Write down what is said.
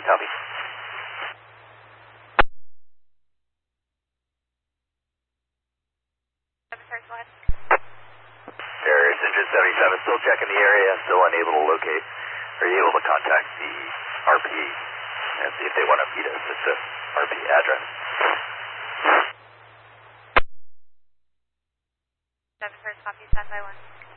Copy. Carrier Citrus 77, still checking the area, still unable to locate. Are you able to contact the RP and see if they want to meet us at the RP address? 7 first, copy, standby 1.